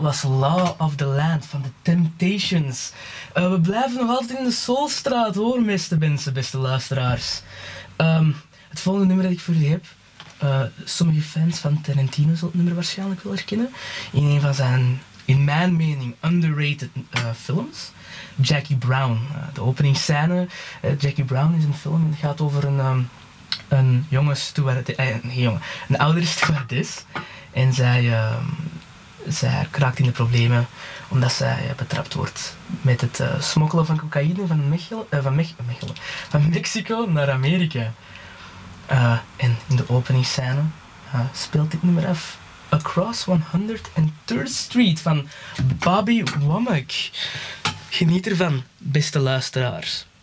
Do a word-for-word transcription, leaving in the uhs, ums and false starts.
was Law of the Land van The Temptations. Uh, we blijven nog altijd in de Soulstraat hoor, beste mensen, beste luisteraars. Um, het volgende nummer dat ik voor jullie heb, uh, sommige fans van Tarantino zullen het nummer waarschijnlijk wel herkennen. In een van zijn, in mijn mening, underrated uh, films. Jackie Brown. Uh, de openingsscène. Uh, Jackie Brown is een film en het gaat over een, um, een jonge stewardess, eh, nee, jongen, een oudere stewardess. En zij, uh, zij raakt in de problemen omdat zij uh, betrapt wordt met het uh, smokkelen van cocaïne van, Mechelen, uh, van, Mech- Mechelen, van Mexico naar Amerika. Uh, en in de openingsscène uh, speelt dit nummer af. Across honderdthird Street van Bobby Womack. Geniet ervan, beste luisteraars.